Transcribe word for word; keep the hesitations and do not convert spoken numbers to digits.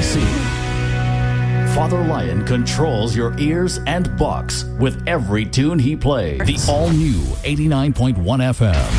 see. Father Lion controls your ears and bucks with every tune he plays. The all-new eighty-nine point one F M.